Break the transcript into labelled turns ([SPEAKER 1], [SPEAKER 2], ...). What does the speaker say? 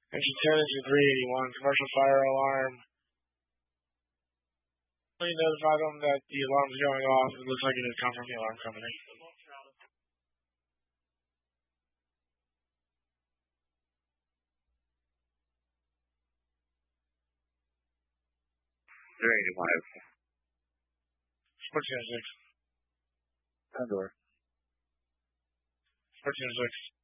[SPEAKER 1] Engine 10, engine 381, commercial fire alarm. We notify them that the alarm is going off. It looks like it has come from the alarm company. Sports 6.
[SPEAKER 2] Condor.
[SPEAKER 1] Sports 6.